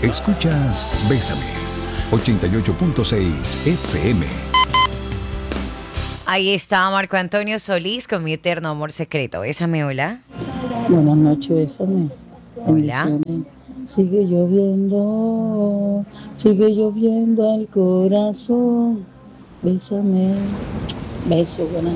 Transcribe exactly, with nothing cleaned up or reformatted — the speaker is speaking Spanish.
Escuchas Bésame, ochenta y ocho punto seis F M. Ahí está Marco Antonio Solís con Mi Eterno Amor Secreto. Bésame, hola. Buenas noches, bésame. Hola. Bendiciones. Sigue lloviendo, sigue lloviendo el corazón. Bésame. Beso, buenas